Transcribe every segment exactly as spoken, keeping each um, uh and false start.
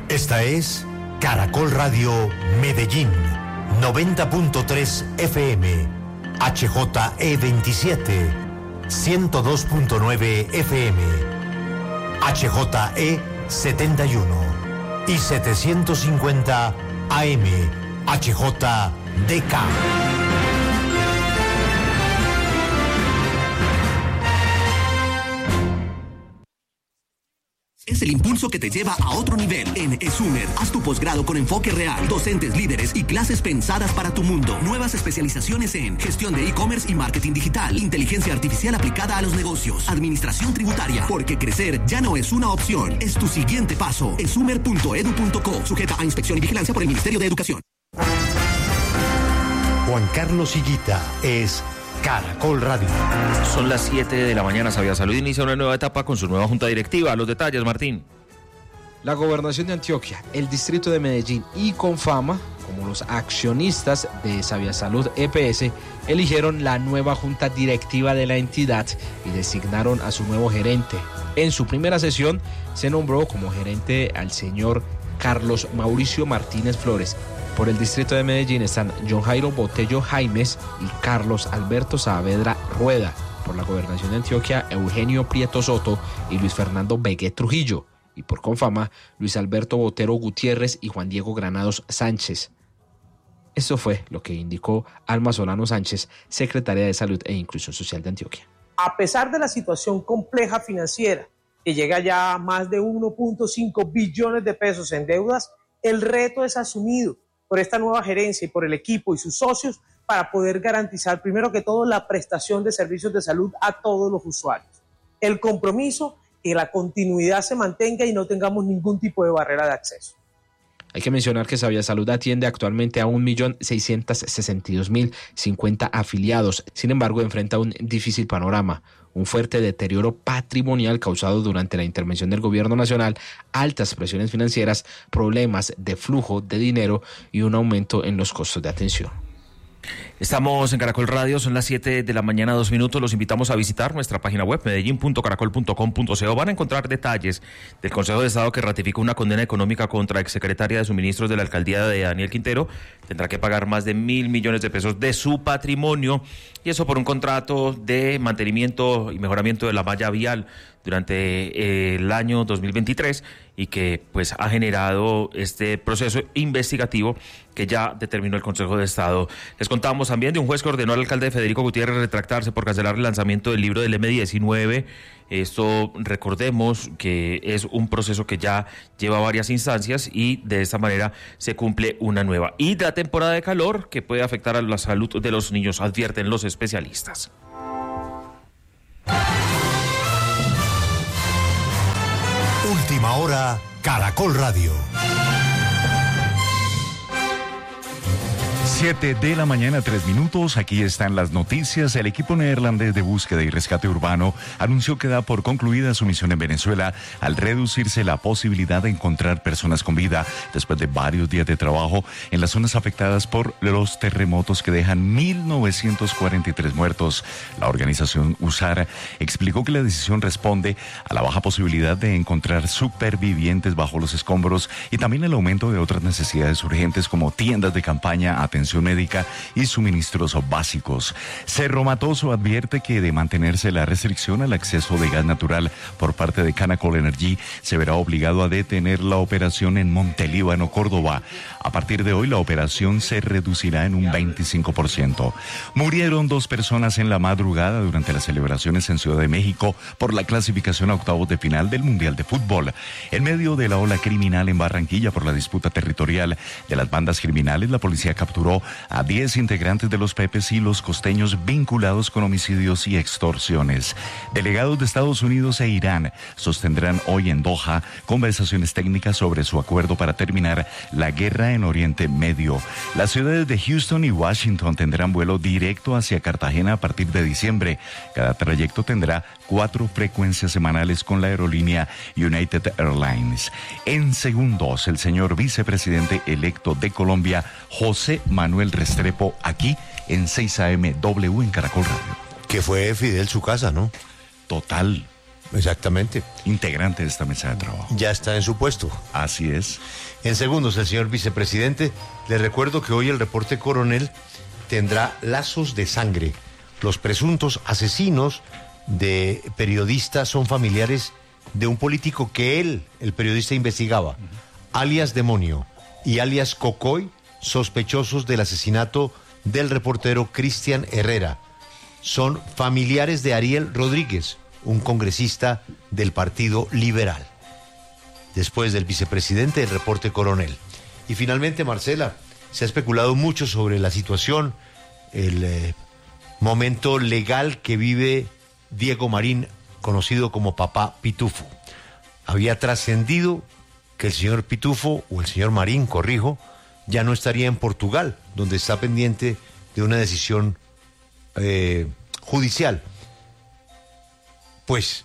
Esta es Caracol Radio Medellín, noventa punto tres F M, H J E veintisiete, ciento dos punto nueve F M, H J E setenta y uno y setecientos cincuenta A M, H J D K. Es el impulso que te lleva a otro nivel. En ESUMER, haz tu posgrado con enfoque real, docentes líderes y clases pensadas para tu mundo. Nuevas especializaciones en gestión de e-commerce y marketing digital, inteligencia artificial aplicada a los negocios, administración tributaria, porque crecer ya no es una opción, es tu siguiente paso. esumer punto edu punto co, sujeta a inspección y vigilancia por el Ministerio de Educación. Juan Carlos Higuita es Caracol Radio. Son las siete de la mañana. Sabia Salud inicia una nueva etapa con su nueva junta directiva. Los detalles, Martín. La Gobernación de Antioquia, el Distrito de Medellín y Confama, como los accionistas de Sabia Salud E P S, eligieron la nueva junta directiva de la entidad y designaron a su nuevo gerente. En su primera sesión se nombró como gerente al señor Carlos Mauricio Martínez Flores. Por el Distrito de Medellín están John Jairo Botello Jaimes y Carlos Alberto Saavedra Rueda. Por la Gobernación de Antioquia, Eugenio Prieto Soto y Luis Fernando Begué Trujillo. Y por Confama, Luis Alberto Botero Gutiérrez y Juan Diego Granados Sánchez. Esto fue lo que indicó Alma Solano Sánchez, secretaria de Salud e Inclusión Social de Antioquia. A pesar de la situación compleja financiera, que llega ya a más de uno punto cinco billones de pesos en deudas, el reto es asumido por esta nueva gerencia y por el equipo y sus socios para poder garantizar, primero que todo, la prestación de servicios de salud a todos los usuarios. El compromiso, que la continuidad se mantenga y no tengamos ningún tipo de barrera de acceso. Hay que mencionar que Sabia Salud atiende actualmente a un millón seiscientos sesenta y dos mil cincuenta afiliados. Sin embargo, enfrenta un difícil panorama. Un fuerte deterioro patrimonial causado durante la intervención del gobierno nacional, altas presiones financieras, problemas de flujo de dinero y un aumento en los costos de atención. Estamos en Caracol Radio, son las siete de la mañana, dos minutos. Los invitamos a visitar nuestra página web, medellín punto caracol punto com punto co. Van a encontrar detalles del Consejo de Estado que ratificó una condena económica contra exsecretaria de Suministros de la alcaldía de Daniel Quintero. Tendrá que pagar más de mil millones de pesos de su patrimonio, y eso por un contrato de mantenimiento y mejoramiento de la malla vial durante eh, el año dos mil veintitrés, y que pues ha generado este proceso investigativo que ya determinó el Consejo de Estado. Les contamos también de un juez que ordenó al alcalde Federico Gutiérrez retractarse por cancelar el lanzamiento del libro del eme diecinueve. Esto, recordemos que es un proceso que ya lleva varias instancias y de esta manera se cumple una nueva. Y la temporada de calor que puede afectar a la salud de los niños, advierten los especialistas. Última hora, Caracol Radio. Siete de la mañana, tres minutos. Aquí están las noticias. El equipo neerlandés de búsqueda y rescate urbano anunció que da por concluida su misión en Venezuela al reducirse la posibilidad de encontrar personas con vida después de varios días de trabajo en las zonas afectadas por los terremotos que dejan mil novecientos cuarenta y tres muertos. La organización USAR explicó que la decisión responde a la baja posibilidad de encontrar supervivientes bajo los escombros y también el aumento de otras necesidades urgentes como tiendas de campaña, atención médica y suministros básicos. Cerro Matoso advierte que de mantenerse la restricción al acceso de gas natural por parte de Canacol Energy, se verá obligado a detener la operación en Montelíbano, Córdoba. A partir de hoy, la operación se reducirá en un veinticinco por ciento. Murieron dos personas en la madrugada durante las celebraciones en Ciudad de México por la clasificación a octavos de final del Mundial de Fútbol. En medio de la ola criminal en Barranquilla por la disputa territorial de las bandas criminales, la policía capturó a diez integrantes de los Pepes y los Costeños vinculados con homicidios y extorsiones. Delegados de Estados Unidos e Irán sostendrán hoy en Doha conversaciones técnicas sobre su acuerdo para terminar la guerra en Oriente Medio. Las ciudades de Houston y Washington tendrán vuelo directo hacia Cartagena a partir de diciembre. Cada trayecto tendrá cuatro frecuencias semanales con la aerolínea United Airlines. En segundos, el señor vicepresidente electo de Colombia, José Manuel Restrepo, aquí en seis A M W en Caracol Radio. Que fue Fidel su casa, ¿no? Total. Exactamente. Integrante de esta mesa de trabajo. Ya está en su puesto. Así es. En segundos, el señor vicepresidente. Le recuerdo que hoy el reporte Coronel tendrá lazos de sangre. Los presuntos asesinos de periodistas son familiares de un político que él, el periodista, investigaba, uh-huh. alias Demonio y alias Cocoy, sospechosos del asesinato del reportero Cristian Herrera. Son familiares de Ariel Rodríguez, un congresista del Partido Liberal. Después del vicepresidente, el reporte Coronel. Y finalmente, Marcela, se ha especulado mucho sobre la situación, el eh, momento legal que vive Diego Marín, conocido como Papá Pitufo. Había trascendido que el señor Pitufo, o el señor Marín, corrijo, ya no estaría en Portugal, donde está pendiente de una decisión eh, judicial. Pues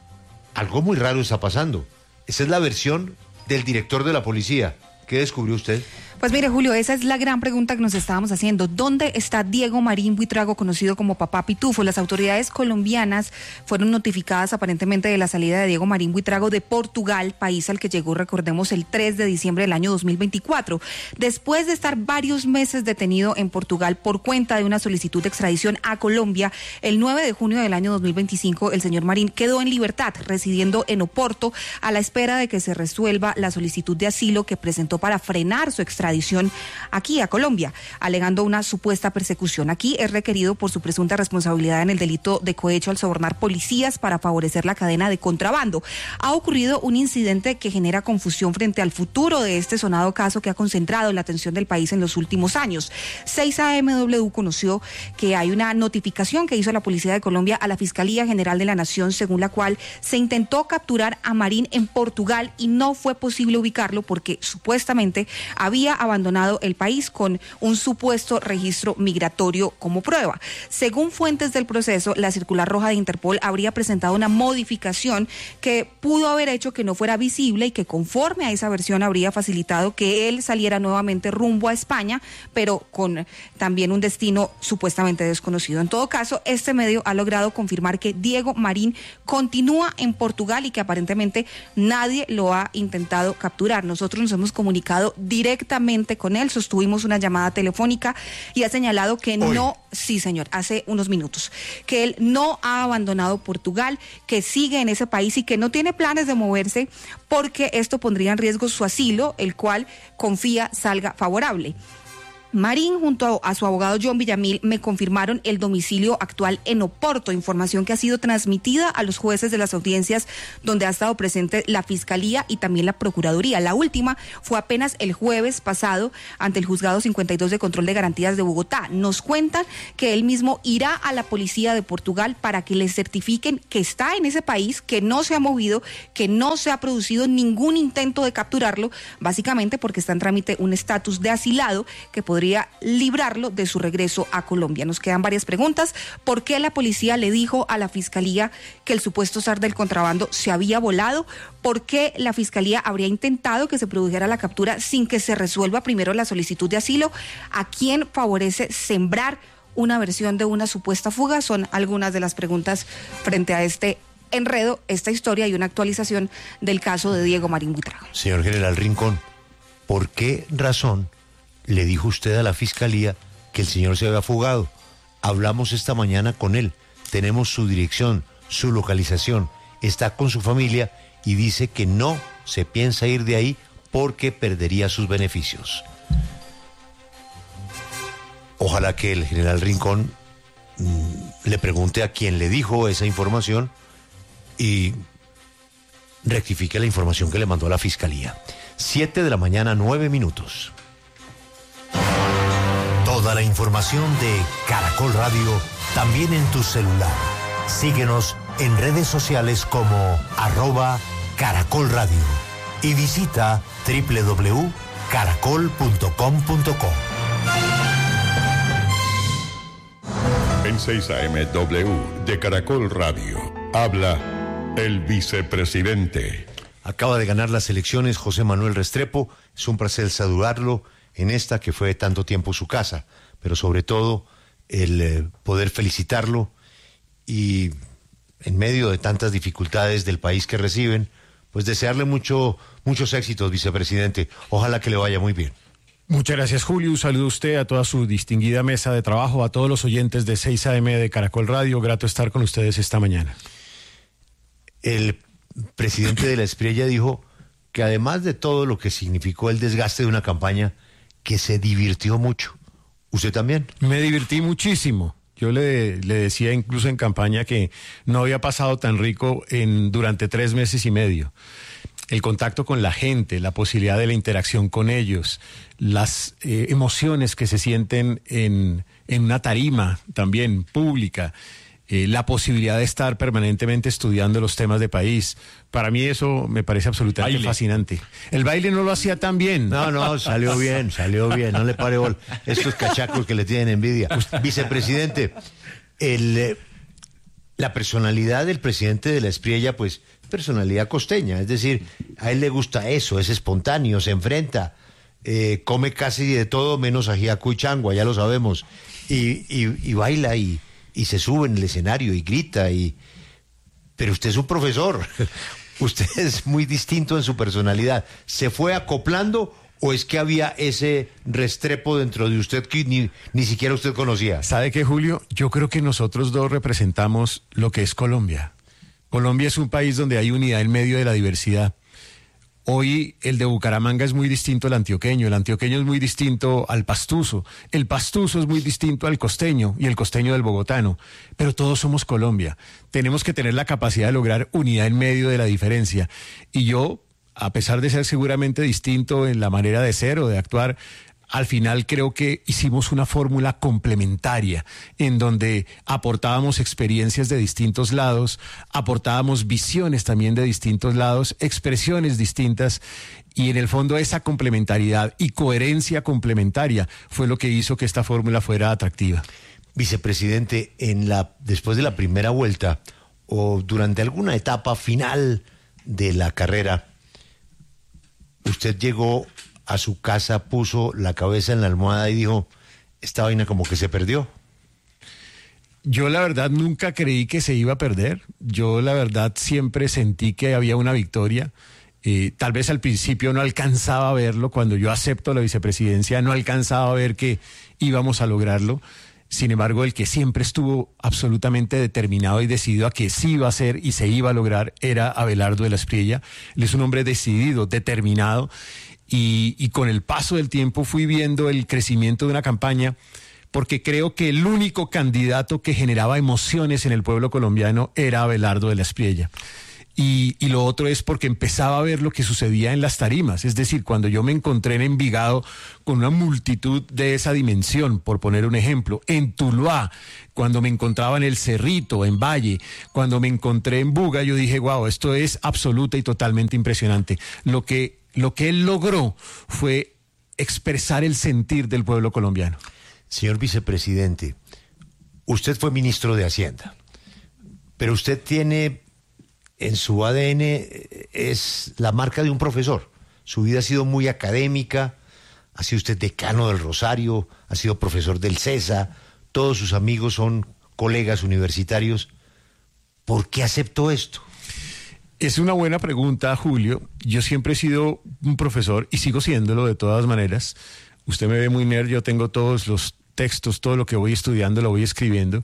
algo muy raro está pasando. Esa es la versión del director de la policía. ¿Qué descubrió usted? Pues mire, Julio, esa es la gran pregunta que nos estábamos haciendo. ¿Dónde está Diego Marín Buitrago, conocido como Papá Pitufo? Las autoridades colombianas fueron notificadas aparentemente de la salida de Diego Marín Buitrago de Portugal, país al que llegó, recordemos, el tres de diciembre del año dos mil veinticuatro. Después de estar varios meses detenido en Portugal por cuenta de una solicitud de extradición a Colombia, el nueve de junio del año dos mil veinticinco, el señor Marín quedó en libertad, residiendo en Oporto, a la espera de que se resuelva la solicitud de asilo que presentó para frenar su extradición aquí a Colombia, alegando una supuesta persecución. Aquí es requerido por su presunta responsabilidad en el delito de cohecho al sobornar policías para favorecer la cadena de contrabando. Ha ocurrido un incidente que genera confusión frente al futuro de este sonado caso que ha concentrado la atención del país en los últimos años. seis A M W conoció que hay una notificación que hizo la Policía de Colombia a la Fiscalía General de la Nación, según la cual se intentó capturar a Marín en Portugal y no fue posible ubicarlo porque supuestamente había abandonado el país con un supuesto registro migratorio como prueba. Según fuentes del proceso, la circular roja de Interpol habría presentado una modificación que pudo haber hecho que no fuera visible y que conforme a esa versión habría facilitado que él saliera nuevamente rumbo a España, pero con también un destino supuestamente desconocido. En todo caso, este medio ha logrado confirmar que Diego Marín continúa en Portugal y que aparentemente nadie lo ha intentado capturar. Nosotros nos hemos comunicado directamente con él, sostuvimos una llamada telefónica y ha señalado que Hoy. no, sí señor, hace unos minutos, que él no ha abandonado Portugal, que sigue en ese país y que no tiene planes de moverse porque esto pondría en riesgo su asilo, el cual confía salga favorable. Marín junto a su abogado John Villamil me confirmaron el domicilio actual en Oporto, información que ha sido transmitida a los jueces de las audiencias donde ha estado presente la Fiscalía y también la Procuraduría. La última fue apenas el jueves pasado ante el Juzgado cincuenta y dos de Control de Garantías de Bogotá. Nos cuentan que él mismo irá a la Policía de Portugal para que le certifiquen que está en ese país, que no se ha movido, que no se ha producido ningún intento de capturarlo, básicamente porque está en trámite un estatus de asilado que podría librarlo de su regreso a Colombia. Nos quedan varias preguntas. ¿Por qué la policía le dijo a la Fiscalía que el supuesto zar del contrabando se había volado? ¿Por qué la Fiscalía habría intentado que se produjera la captura sin que se resuelva primero la solicitud de asilo? ¿A quién favorece sembrar una versión de una supuesta fuga? Son algunas de las preguntas frente a este enredo, esta historia y una actualización del caso de Diego Marín Buitrago. Señor General Rincón, ¿por qué razón le dijo usted a la Fiscalía que el señor se había fugado? Hablamos esta mañana con él, tenemos su dirección, su localización, está con su familia y dice que no se piensa ir de ahí porque perdería sus beneficios. Ojalá que el general Rincón mmm, le pregunte a quien le dijo esa información y rectifique la información que le mandó a la Fiscalía. Siete de la mañana, nueve minutos. Toda la información de Caracol Radio también en tu celular. Síguenos en redes sociales como arroba Caracol Radio y visita doble u doble u doble u punto caracol punto com punto co. En seis A M W de Caracol Radio habla el vicepresidente. Acaba de ganar las elecciones José Manuel Restrepo. Es un placer saludarlo en esta que fue tanto tiempo su casa, pero sobre todo el eh, poder felicitarlo y en medio de tantas dificultades del país que reciben, pues desearle mucho, muchos éxitos, vicepresidente. Ojalá que le vaya muy bien. Muchas gracias, Julio. Un saludo a usted, a toda su distinguida mesa de trabajo, a todos los oyentes de seis A M de Caracol Radio. Grato estar con ustedes esta mañana. El presidente de la Espriella dijo que además de todo lo que significó el desgaste de una campaña, que se divirtió mucho. ¿Usted también? Me divertí muchísimo. Yo le, le decía incluso en campaña que no había pasado tan rico en, durante tres meses y medio. El contacto con la gente, la posibilidad de la interacción con ellos, las eh, emociones que se sienten en, en una tarima también pública, eh, la posibilidad de estar permanentemente estudiando los temas de país. Para mí eso me parece absolutamente baile. fascinante. El baile no lo hacía tan bien. No, no, salió bien, salió bien, no le pare bola. Estos cachacos que le tienen envidia. Vicepresidente, el, eh, la personalidad del presidente de la Espriella, pues, personalidad costeña, es decir, a él le gusta eso, es espontáneo, se enfrenta, eh, come casi de todo menos ajiaco y changua, ya lo sabemos, y, y, y baila y, y se sube en el escenario y grita, y pero usted es un profesor, usted es muy distinto en su personalidad. ¿Se fue acoplando o es que había ese restrepo dentro de usted que ni, ni siquiera usted conocía? ¿Sabe qué, Julio? Yo creo que nosotros dos representamos lo que es Colombia. Colombia es un país donde hay unidad en medio de la diversidad. Hoy el de Bucaramanga es muy distinto al antioqueño, el antioqueño es muy distinto al pastuso, el pastuso es muy distinto al costeño y el costeño del bogotano, pero todos somos Colombia. Tenemos que tener la capacidad de lograr unidad en medio de la diferencia. Y yo, a pesar de ser seguramente distinto en la manera de ser o de actuar, al final creo que hicimos una fórmula complementaria en donde aportábamos experiencias de distintos lados, aportábamos visiones también de distintos lados, expresiones distintas, y en el fondo esa complementariedad y coherencia complementaria fue lo que hizo que esta fórmula fuera atractiva. Vicepresidente, en la, después de la primera vuelta o durante alguna etapa final de la carrera, usted llegó a su casa, puso la cabeza en la almohada y dijo, esta vaina como que se perdió. Yo la verdad nunca creí que se iba a perder. Yo la verdad siempre sentí que había una victoria. Eh, tal vez al principio no alcanzaba a verlo. Cuando yo acepto la vicepresidencia no alcanzaba a ver que íbamos a lograrlo. Sin embargo, el que siempre estuvo absolutamente determinado y decidido a que sí iba a ser y se iba a lograr era Abelardo de la Espriella. Él es un hombre decidido, determinado. Y, y con el paso del tiempo fui viendo el crecimiento de una campaña, porque creo que el único candidato que generaba emociones en el pueblo colombiano era Abelardo de la Espriella. Y, y lo otro es porque empezaba a ver lo que sucedía en las tarimas. Es decir, cuando yo me encontré en Envigado con una multitud de esa dimensión, por poner un ejemplo, en Tuluá, cuando me encontraba en El Cerrito, en Valle, cuando me encontré en Buga, yo dije, wow, esto es absoluta y totalmente impresionante. Lo que Lo que él logró fue expresar el sentir del pueblo colombiano. Señor vicepresidente, usted fue ministro de Hacienda, pero usted tiene en su A D N, es la marca de un profesor. Su vida ha sido muy académica, ha sido usted decano del Rosario, ha sido profesor del CESA, todos sus amigos son colegas universitarios. ¿Por qué aceptó esto? Es una buena pregunta, Julio. Yo siempre he sido un profesor y sigo siéndolo de todas maneras. Usted me ve muy nerd, yo tengo todos los textos, todo lo que voy estudiando lo voy escribiendo.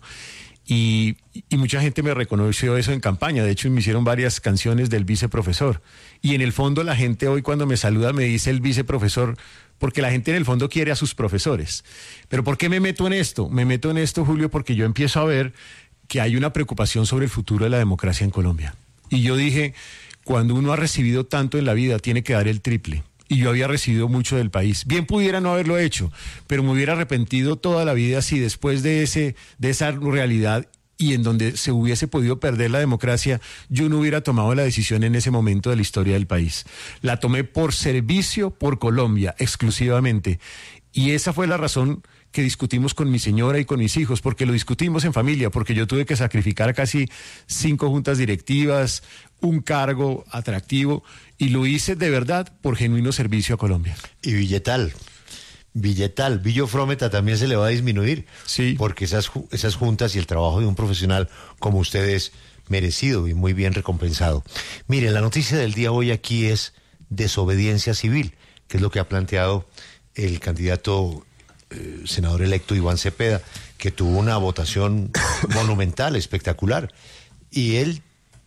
Y, y mucha gente me reconoció eso en campaña. De hecho, me hicieron varias canciones del viceprofesor. Y en el fondo la gente hoy cuando me saluda me dice el viceprofesor, porque la gente en el fondo quiere a sus profesores. Pero ¿por qué me meto en esto? Me meto en esto, Julio, porque yo empiezo a ver que hay una preocupación sobre el futuro de la democracia en Colombia. Y yo dije, cuando uno ha recibido tanto en la vida, tiene que dar el triple. Y yo había recibido mucho del país. Bien pudiera no haberlo hecho, pero me hubiera arrepentido toda la vida si después de ese, de esa realidad y en donde se hubiese podido perder la democracia, yo no hubiera tomado la decisión en ese momento de la historia del país. La tomé por servicio por Colombia, exclusivamente. Y esa fue la razón que discutimos con mi señora y con mis hijos, porque lo discutimos en familia, porque yo tuve que sacrificar casi cinco juntas directivas, un cargo atractivo, y lo hice de verdad por genuino servicio a Colombia. Y billetal, billetal, Billo Frometa también se le va a disminuir, sí, porque esas, esas juntas y el trabajo de un profesional como ustedes merecido y muy bien recompensado. Mire, la noticia del día hoy aquí es desobediencia civil, que es lo que ha planteado el candidato eh, senador electo Iván Cepeda, que tuvo una votación monumental, espectacular. Y él,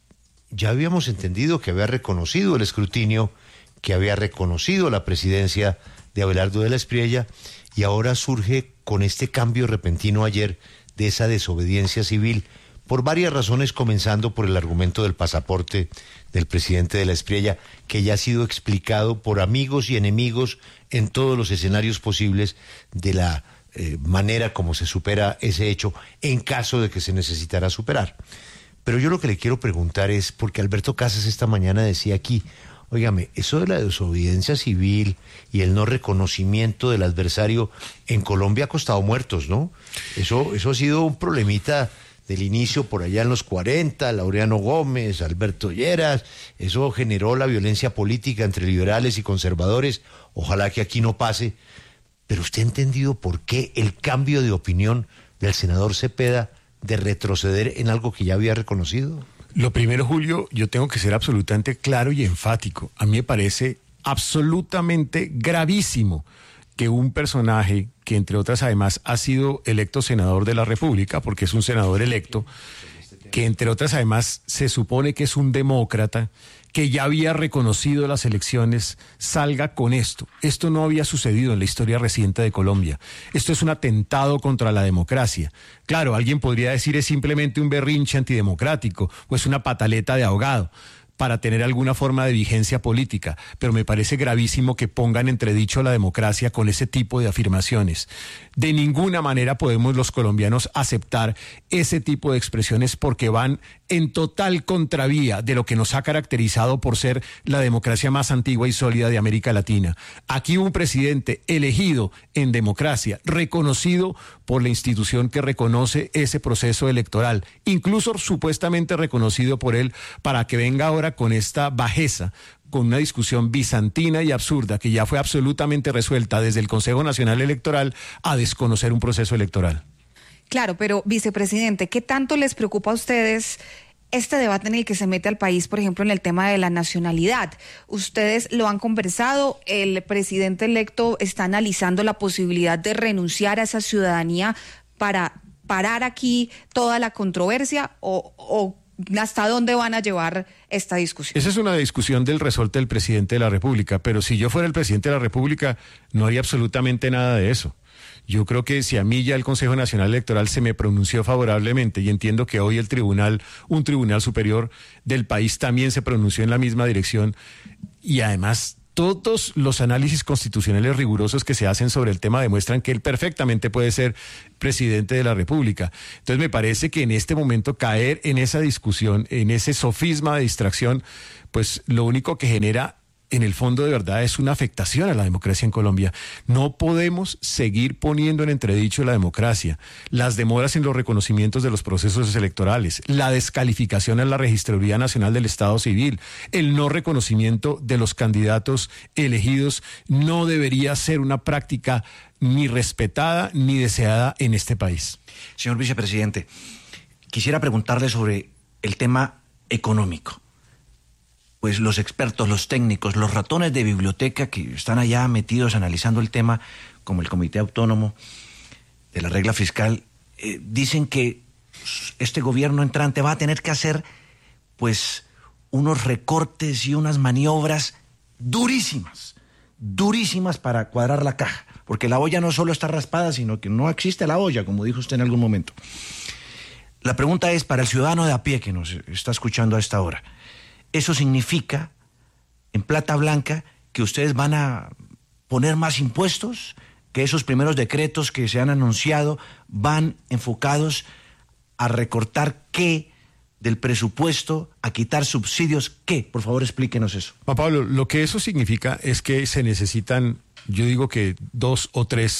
ya habíamos entendido que había reconocido el escrutinio, que había reconocido la presidencia de Abelardo de la Espriella, y ahora surge con este cambio repentino ayer de esa desobediencia civil, por varias razones, comenzando por el argumento del pasaporte del presidente de la Espriella, que ya ha sido explicado por amigos y enemigos en todos los escenarios posibles de la eh, manera como se supera ese hecho en caso de que se necesitara superar. Pero yo lo que le quiero preguntar es, porque Alberto Casas esta mañana decía aquí, óigame, eso de la desobediencia civil y el no reconocimiento del adversario en Colombia ha costado muertos, ¿no? Eso, eso ha sido un problemita del inicio por allá en los cuarenta, Laureano Gómez, Alberto Lleras, eso generó la violencia política entre liberales y conservadores, ojalá que aquí no pase, pero ¿usted ha entendido por qué el cambio de opinión del senador Cepeda de retroceder en algo que ya había reconocido? Lo primero, Julio, yo tengo que ser absolutamente claro y enfático. A mí me parece absolutamente gravísimo que un personaje que, entre otras, además, ha sido electo senador de la República, porque es un senador electo, que, entre otras, además, se supone que es un demócrata, que ya había reconocido las elecciones, salga con esto. Esto no había sucedido en la historia reciente de Colombia. Esto es un atentado contra la democracia. Claro, alguien podría decir es simplemente un berrinche antidemocrático o es una pataleta de ahogado para tener alguna forma de vigencia política, pero me parece gravísimo que pongan entredicho la democracia con ese tipo de afirmaciones. De ninguna manera podemos los colombianos aceptar ese tipo de expresiones porque van en total contravía de lo que nos ha caracterizado por ser la democracia más antigua y sólida de América Latina. Aquí hubo un presidente elegido en democracia, reconocido por la institución que reconoce ese proceso electoral, incluso supuestamente reconocido por él, para que venga ahora con esta bajeza, con una discusión bizantina y absurda que ya fue absolutamente resuelta desde el Consejo Nacional Electoral, a desconocer un proceso electoral. Claro, pero vicepresidente, ¿qué tanto les preocupa a ustedes este debate en el que se mete al país, por ejemplo, en el tema de la nacionalidad? Ustedes lo han conversado, el presidente electo está analizando la posibilidad de renunciar a esa ciudadanía para parar aquí toda la controversia, o, o ¿hasta dónde van a llevar esta discusión? Esa es una discusión del resorte del presidente de la República, pero si yo fuera el presidente de la República no haría absolutamente nada de eso. Yo creo que si a mí ya el Consejo Nacional Electoral se me pronunció favorablemente, y entiendo que hoy el tribunal, un tribunal superior del país también se pronunció en la misma dirección, y además todos los análisis constitucionales rigurosos que se hacen sobre el tema demuestran que él perfectamente puede ser presidente de la República. Entonces me parece que en este momento caer en esa discusión, en ese sofisma de distracción, pues lo único que genera en el fondo de verdad es una afectación a la democracia en Colombia. No podemos seguir poniendo en entredicho la democracia, las demoras en los reconocimientos de los procesos electorales, la descalificación a la Registraduría Nacional del Estado Civil, el no reconocimiento de los candidatos elegidos. No debería ser una práctica ni respetada ni deseada en este país. Señor vicepresidente, quisiera preguntarle sobre el tema económico. Pues los expertos, los técnicos, los ratones de biblioteca que están allá metidos analizando el tema, como el Comité Autónomo de la Regla Fiscal, eh, dicen que este gobierno entrante va a tener que hacer pues unos recortes y unas maniobras durísimas, durísimas para cuadrar la caja, porque la olla no solo está raspada, sino que no existe la olla, como dijo usted en algún momento. La pregunta es para el ciudadano de a pie que nos está escuchando a esta hora. ¿Eso significa, en plata blanca, que ustedes van a poner más impuestos? ¿Que esos primeros decretos que se han anunciado van enfocados a recortar qué del presupuesto, a quitar subsidios? ¿Qué? Por favor, explíquenos eso. Juan Pablo, lo que eso significa es que se necesitan, yo digo que dos o tres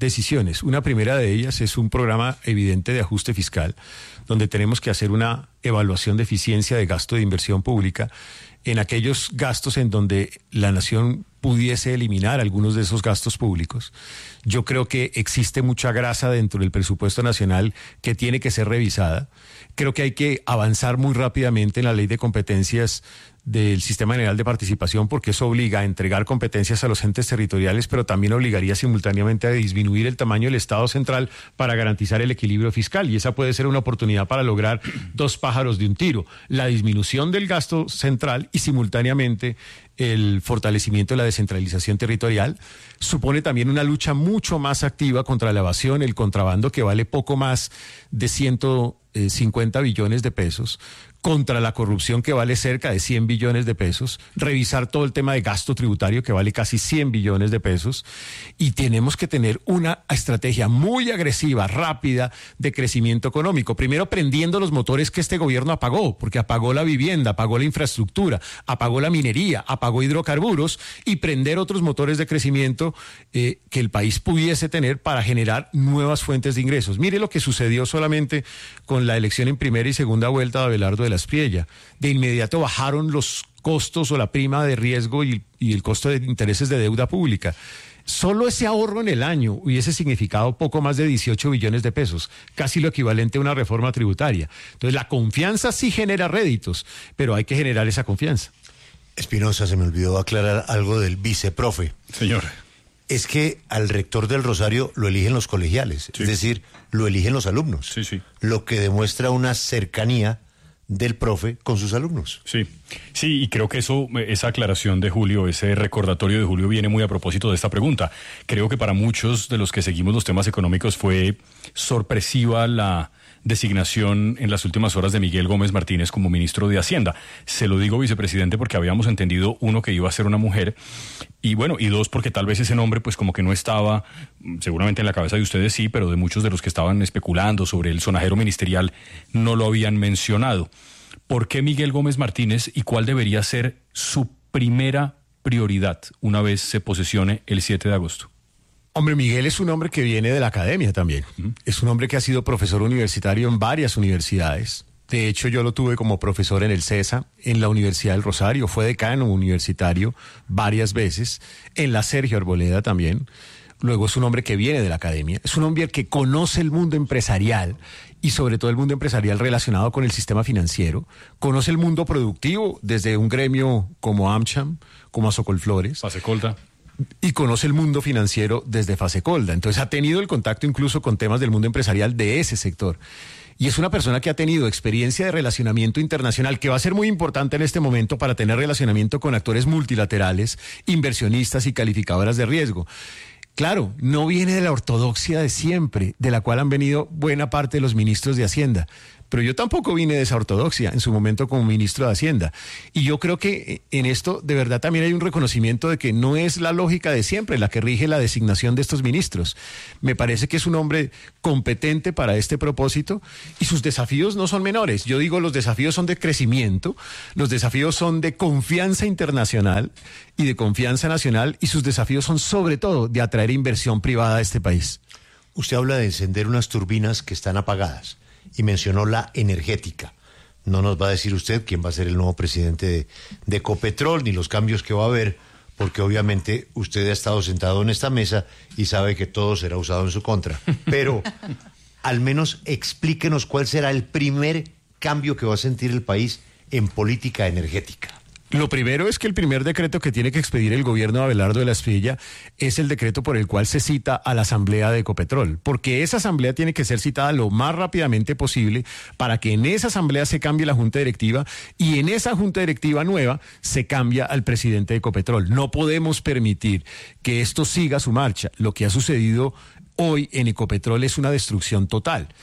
decisiones. Una primera de ellas es un programa evidente de ajuste fiscal, donde tenemos que hacer una evaluación de eficiencia de gasto de inversión pública en aquellos gastos en donde la nación pudiese eliminar algunos de esos gastos públicos. Yo creo que existe mucha grasa dentro del presupuesto nacional que tiene que ser revisada. Creo que hay que avanzar muy rápidamente en la ley de competencias del Sistema General de Participación, porque eso obliga a entregar competencias a los entes territoriales, pero también obligaría simultáneamente a disminuir el tamaño del Estado central para garantizar el equilibrio fiscal, y esa puede ser una oportunidad para lograr dos pájaros de un tiro: la disminución del gasto central y simultáneamente el fortalecimiento de la descentralización territorial. Supone también una lucha mucho más activa contra la evasión, el contrabando, que vale poco más de ciento cincuenta billones de pesos, contra la corrupción, que vale cerca de cien billones de pesos, revisar todo el tema de gasto tributario, que vale casi cien billones de pesos, y tenemos que tener una estrategia muy agresiva, rápida, de crecimiento económico. Primero, prendiendo los motores que este gobierno apagó, porque apagó la vivienda, apagó la infraestructura, apagó la minería, apagó hidrocarburos, y prender otros motores de crecimiento eh, que el país pudiese tener para generar nuevas fuentes de ingresos. Mire lo que sucedió solamente con la elección en primera y segunda vuelta de Abelardo de la Espriella. De inmediato bajaron los costos o la prima de riesgo y, y el costo de intereses de deuda pública. Solo ese ahorro en el año hubiese significado poco más de dieciocho billones de pesos, casi lo equivalente a una reforma tributaria. Entonces, la confianza sí genera réditos, pero hay que generar esa confianza. Espinosa, se me olvidó aclarar algo del viceprofe. Señor. Es que al rector del Rosario lo eligen los colegiales, sí. Es decir, lo eligen los alumnos. Sí, sí. Lo que demuestra una cercanía del profe con sus alumnos. Sí, sí, y creo que eso, esa aclaración de Julio, ese recordatorio de Julio viene muy a propósito de esta pregunta. Creo que para muchos de los que seguimos los temas económicos fue sorpresiva la designación en las últimas horas de Miguel Gómez Martínez como ministro de Hacienda. Se lo digo, vicepresidente, porque habíamos entendido, uno, que iba a ser una mujer, y bueno, y dos, porque tal vez ese nombre pues como que no estaba, seguramente en la cabeza de ustedes sí, pero de muchos de los que estaban especulando sobre el sonajero ministerial no lo habían mencionado. ¿Por qué Miguel Gómez Martínez y cuál debería ser su primera prioridad una vez se posesione el siete de agosto? Hombre, Miguel es un hombre que viene de la academia también. Uh-huh. Es un hombre que ha sido profesor universitario en varias universidades. De hecho, yo lo tuve como profesor en el CESA, en la Universidad del Rosario. Fue decano universitario varias veces, en la Sergio Arboleda también. Luego es un hombre que viene de la academia. Es un hombre que conoce el mundo empresarial y sobre todo el mundo empresarial relacionado con el sistema financiero. Conoce el mundo productivo desde un gremio como AmCham, como Azocolflores. Fasecolda. Y conoce el mundo financiero desde Fasecolda. Entonces ha tenido el contacto incluso con temas del mundo empresarial de ese sector. Y es una persona que ha tenido experiencia de relacionamiento internacional, que va a ser muy importante en este momento para tener relacionamiento con actores multilaterales, inversionistas y calificadoras de riesgo. Claro, no viene de la ortodoxia de siempre, de la cual han venido buena parte de los ministros de Hacienda. Pero yo tampoco vine de esa ortodoxia en su momento como ministro de Hacienda. Y yo creo que en esto de verdad también hay un reconocimiento de que no es la lógica de siempre la que rige la designación de estos ministros. Me parece que es un hombre competente para este propósito y sus desafíos no son menores. Yo digo, los desafíos son de crecimiento, los desafíos son de confianza internacional y de confianza nacional, y sus desafíos son sobre todo de atraer inversión privada a este país. Usted habla de encender unas turbinas que están apagadas y mencionó la energética. No nos va a decir usted quién va a ser el nuevo presidente de, de Ecopetrol, ni los cambios que va a haber, porque obviamente usted ha estado sentado en esta mesa y sabe que todo será usado en su contra. Pero al menos explíquenos cuál será el primer cambio que va a sentir el país en política energética. Lo primero es que el primer decreto que tiene que expedir el gobierno de Abelardo de la Espriella es el decreto por el cual se cita a la asamblea de Ecopetrol, porque esa asamblea tiene que ser citada lo más rápidamente posible para que en esa asamblea se cambie la junta directiva y en esa junta directiva nueva se cambia al presidente de Ecopetrol. No podemos permitir que esto siga su marcha. Lo que ha sucedido hoy en Ecopetrol es una destrucción total.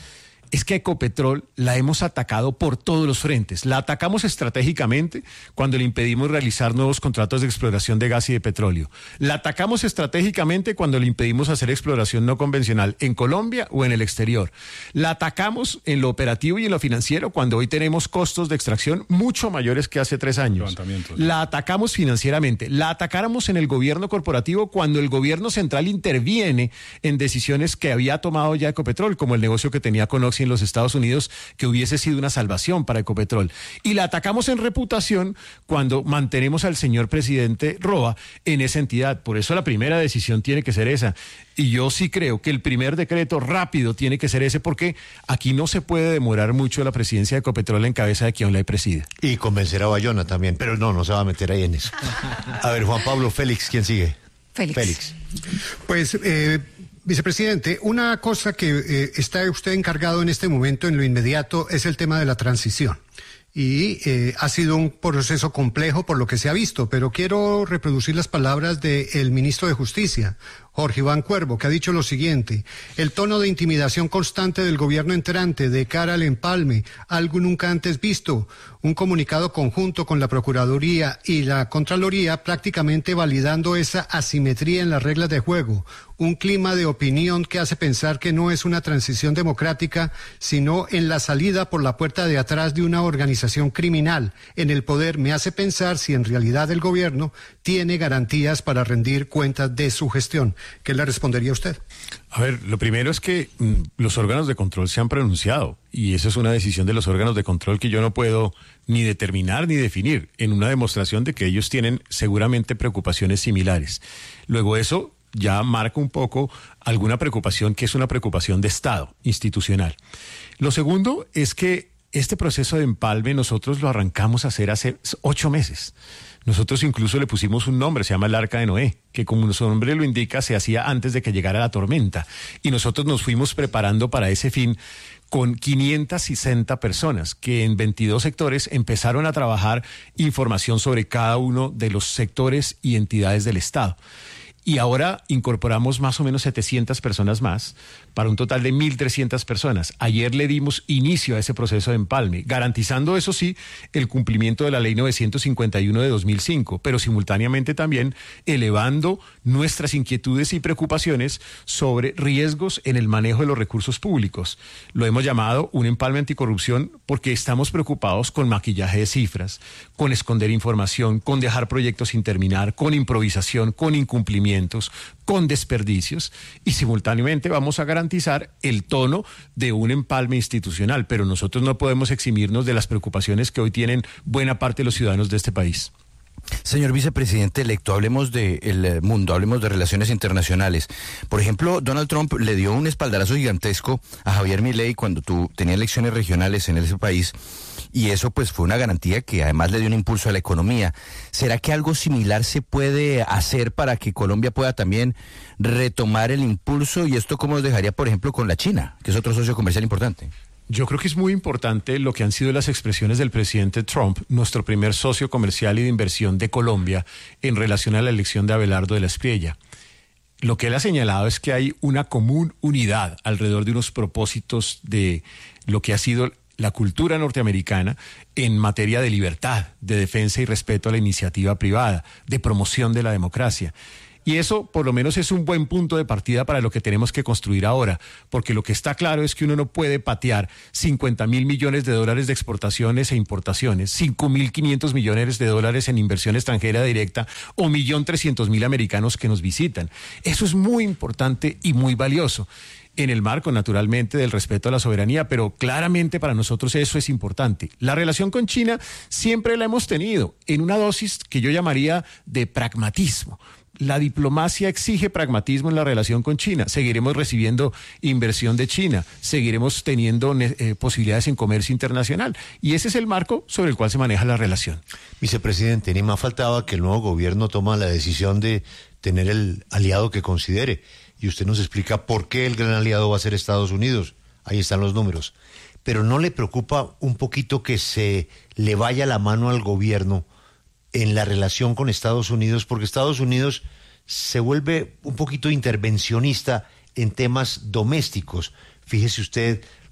es que Ecopetrol la hemos atacado por todos los frentes. La atacamos estratégicamente cuando le impedimos realizar nuevos contratos de exploración de gas y de petróleo. La atacamos estratégicamente cuando le impedimos hacer exploración no convencional en Colombia o en el exterior. La atacamos en lo operativo y en lo financiero cuando hoy tenemos costos de extracción mucho mayores que hace tres años. La atacamos financieramente. La atacáramos en el gobierno corporativo cuando el gobierno central interviene en decisiones que había tomado ya Ecopetrol, como el negocio que tenía con Oxy en los Estados Unidos, que hubiese sido una salvación para Ecopetrol. Y la atacamos en reputación cuando mantenemos al señor presidente Roa en esa entidad. Por eso la primera decisión tiene que ser esa. Y yo sí creo que el primer decreto rápido tiene que ser ese, porque aquí no se puede demorar mucho la presidencia de Ecopetrol en cabeza de quien la preside. Y convencer a Bayona también, pero no, no se va a meter ahí en eso. A ver, Juan Pablo, Félix, ¿quién sigue? Félix. Félix. Pues, eh, vicepresidente, una cosa que eh, está usted encargado en este momento, en lo inmediato, es el tema de la transición. Y eh, ha sido un proceso complejo por lo que se ha visto, pero quiero reproducir las palabras del ministro de Justicia, Jorge Iván Cuervo, que ha dicho lo siguiente: el tono de intimidación constante del gobierno entrante de cara al empalme, algo nunca antes visto, un comunicado conjunto con la Procuraduría y la Contraloría prácticamente validando esa asimetría en las reglas de juego, un clima de opinión que hace pensar que no es una transición democrática, sino en la salida por la puerta de atrás de una organización criminal en el poder, me hace pensar si en realidad el gobierno tiene garantías para rendir cuentas de su gestión. ¿Qué le respondería usted? A ver, lo primero es que mm, los órganos de control se han pronunciado, y esa es una decisión de los órganos de control que yo no puedo ni determinar ni definir, en una demostración de que ellos tienen seguramente preocupaciones similares. Luego eso ya marca un poco alguna preocupación que es una preocupación de Estado, institucional. Lo segundo es que este proceso de empalme nosotros lo arrancamos a hacer hace ocho meses. Nosotros incluso le pusimos un nombre, se llama el Arca de Noé, que como su nombre lo indica, se hacía antes de que llegara la tormenta. Y nosotros nos fuimos preparando para ese fin con quinientas sesenta personas que en veintidós sectores empezaron a trabajar información sobre cada uno de los sectores y entidades del Estado. Y ahora incorporamos más o menos setecientas personas más, para un total de mil trescientas personas. Ayer le dimos inicio a ese proceso de empalme, garantizando, eso sí, el cumplimiento de la Ley novecientos cincuenta y uno de dos mil cinco, pero simultáneamente también elevando nuestras inquietudes y preocupaciones sobre riesgos en el manejo de los recursos públicos. Lo hemos llamado un empalme anticorrupción porque estamos preocupados con maquillaje de cifras, con esconder información, con dejar proyectos sin terminar, con improvisación, con incumplimientos, con desperdicios, y simultáneamente vamos a garantizar el tono de un empalme institucional, pero nosotros no podemos eximirnos de las preocupaciones que hoy tienen buena parte de los ciudadanos de este país. Señor vicepresidente electo, hablemos del mundo, hablemos de relaciones internacionales. Por ejemplo, Donald Trump le dio un espaldarazo gigantesco a Javier Milei cuando tú, tenía elecciones regionales en ese país, y eso pues fue una garantía que además le dio un impulso a la economía. ¿Será que algo similar se puede hacer para que Colombia pueda también retomar el impulso? ¿Y esto cómo nos dejaría, por ejemplo, con la China, que es otro socio comercial importante? Yo creo que es muy importante lo que han sido las expresiones del presidente Trump, nuestro primer socio comercial y de inversión de Colombia, en relación a la elección de Abelardo de la Espriella. Lo que él ha señalado es que hay una común unidad alrededor de unos propósitos de lo que ha sido la cultura norteamericana en materia de libertad, de defensa y respeto a la iniciativa privada, de promoción de la democracia. Y eso, por lo menos, es un buen punto de partida para lo que tenemos que construir ahora, porque lo que está claro es que uno no puede patear cincuenta mil millones de dólares de exportaciones e importaciones, cinco mil quinientos millones de dólares en inversión extranjera directa o un millón trescientos mil americanos que nos visitan. Eso es muy importante y muy valioso, en el marco, naturalmente, del respeto a la soberanía, pero claramente para nosotros eso es importante. La relación con China siempre la hemos tenido en una dosis que yo llamaría de pragmatismo. La diplomacia exige pragmatismo en la relación con China. Seguiremos recibiendo inversión de China, seguiremos teniendo eh, posibilidades en comercio internacional, y ese es el marco sobre el cual se maneja la relación. Vicepresidente, ni más faltaba que el nuevo gobierno toma la decisión de tener el aliado que considere, y usted nos explica por qué el gran aliado va a ser Estados Unidos. Ahí están los números. Pero ¿no le preocupa un poquito que se le vaya la mano al gobierno en la relación con Estados Unidos? Porque Estados Unidos se vuelve un poquito intervencionista en temas domésticos. Fíjese usted,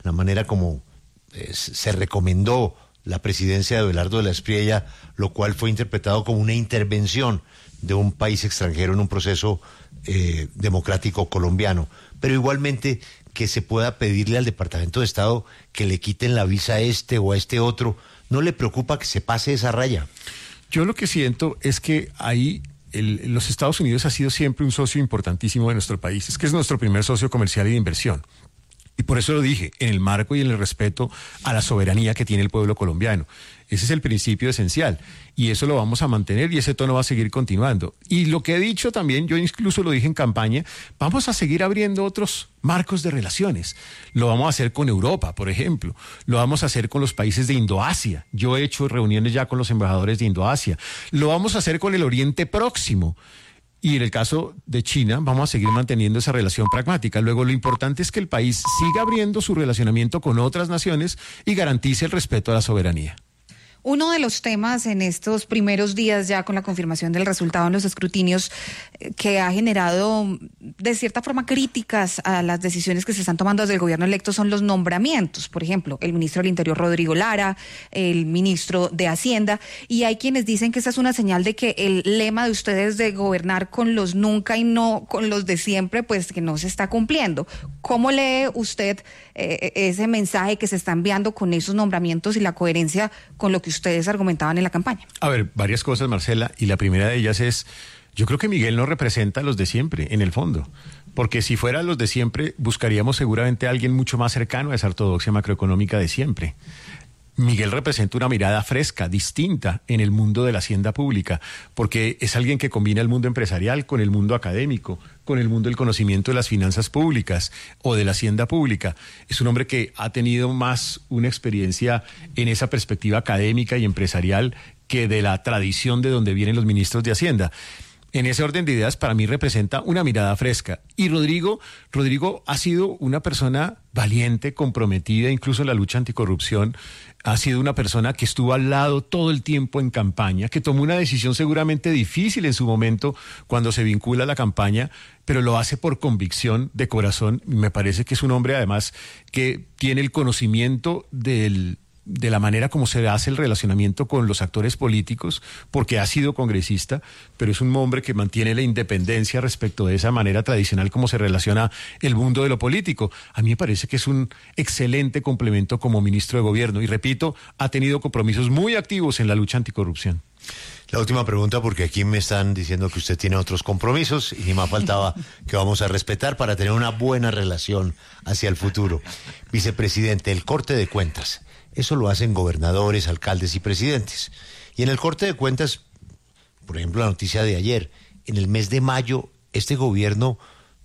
la manera como eh, se recomendó la presidencia de Abelardo de la Espriella, lo cual fue interpretado como una intervención de un país extranjero en un proceso eh, democrático colombiano. Pero igualmente que se pueda pedirle al Departamento de Estado que le quiten la visa a este o a este otro, ¿no le preocupa que se pase esa raya? Yo lo que siento es que ahí el, los Estados Unidos ha sido siempre un socio importantísimo de nuestro país. Es que es nuestro primer socio comercial y de inversión. Y por eso lo dije, en el marco y en el respeto a la soberanía que tiene el pueblo colombiano. Ese es el principio esencial. Y eso lo vamos a mantener y ese tono va a seguir continuando. Y lo que he dicho también, yo incluso lo dije en campaña, vamos a seguir abriendo otros marcos de relaciones. Lo vamos a hacer con Europa, por ejemplo. Lo vamos a hacer con los países de Indoasia. Yo he hecho reuniones ya con los embajadores de Indoasia. Lo vamos a hacer con el Oriente Próximo. Y en el caso de China, vamos a seguir manteniendo esa relación pragmática. Luego, lo importante es que el país siga abriendo su relacionamiento con otras naciones y garantice el respeto a la soberanía. Uno de los temas en estos primeros días ya con la confirmación del resultado en los escrutinios eh, que ha generado de cierta forma críticas a las decisiones que se están tomando desde el gobierno electo son los nombramientos. Por ejemplo, el ministro del Interior Rodrigo Lara, el ministro de Hacienda, y hay quienes dicen que esa es una señal de que el lema de ustedes de gobernar con los nunca y no con los de siempre, pues que no se está cumpliendo. ¿Cómo lee usted eh, ese mensaje que se está enviando con esos nombramientos y la coherencia con lo que ustedes argumentaban en la campaña? A ver, varias cosas, Marcela, y la primera de ellas es, yo creo que Miguel no representa a los de siempre, en el fondo, porque si fuera los de siempre, buscaríamos seguramente a alguien mucho más cercano a esa ortodoxia macroeconómica de siempre. Miguel representa una mirada fresca, distinta en el mundo de la hacienda pública, porque es alguien que combina el mundo empresarial con el mundo académico, con el mundo del conocimiento de las finanzas públicas o de la hacienda pública. Es un hombre que ha tenido más una experiencia en esa perspectiva académica y empresarial que de la tradición de donde vienen los ministros de Hacienda. En ese orden de ideas, para mí representa una mirada fresca. Y Rodrigo, Rodrigo ha sido una persona valiente, comprometida, incluso en la lucha anticorrupción. Ha sido una persona que estuvo al lado todo el tiempo en campaña, que tomó una decisión seguramente difícil en su momento cuando se vincula a la campaña, pero lo hace por convicción de corazón. Me parece que es un hombre, además, que tiene el conocimiento del... de la manera como se hace el relacionamiento con los actores políticos, porque ha sido congresista, pero es un hombre que mantiene la independencia respecto de esa manera tradicional como se relaciona el mundo de lo político. A mí me parece que es un excelente complemento como ministro de Gobierno y, repito, ha tenido compromisos muy activos en la lucha anticorrupción. La última pregunta, porque aquí me están diciendo que usted tiene otros compromisos y ni más faltaba que vamos a respetar para tener una buena relación hacia el futuro. Vicepresidente, el corte de cuentas. Eso lo hacen gobernadores, alcaldes y presidentes. Y en el corte de cuentas, por ejemplo, la noticia de ayer, en el mes de mayo, este gobierno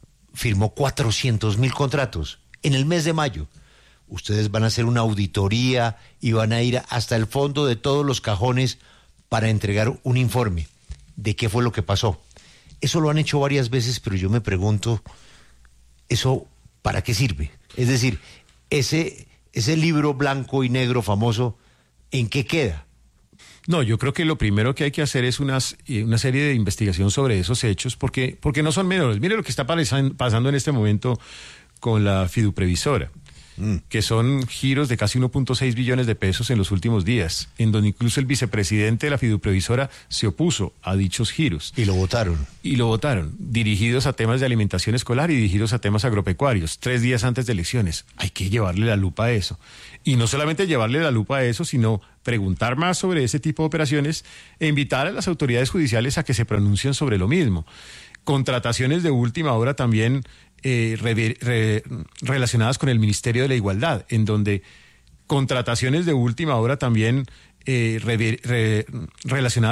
firmó cuatrocientos mil contratos. En el mes de mayo. Ustedes van a hacer una auditoría y van a ir hasta el fondo de todos los cajones para entregar un informe de qué fue lo que pasó. Eso lo han hecho varias veces, pero yo me pregunto, ¿eso para qué sirve? Es decir, ese... ese libro blanco y negro famoso, ¿en qué queda? No, yo creo que lo primero que hay que hacer es unas, una serie de investigación sobre esos hechos, porque, porque no son menores. Mire lo que está pasando en este momento con la fiduprevisora, mm. que son giros de casi uno punto seis billones de pesos en los últimos días, en donde incluso el vicepresidente de la fiduprevisora se opuso a dichos giros. Y lo votaron. Y lo votaron, dirigidos a temas de alimentación escolar y dirigidos a temas agropecuarios, tres días antes de elecciones. Hay que llevarle la lupa a eso. Y no solamente llevarle la lupa a eso, sino preguntar más sobre ese tipo de operaciones e invitar a las autoridades judiciales a que se pronuncien sobre lo mismo. Contrataciones de última hora también eh, re, re, relacionadas con el Ministerio de la Igualdad, en donde contrataciones de última hora también eh, re, re, relacionadas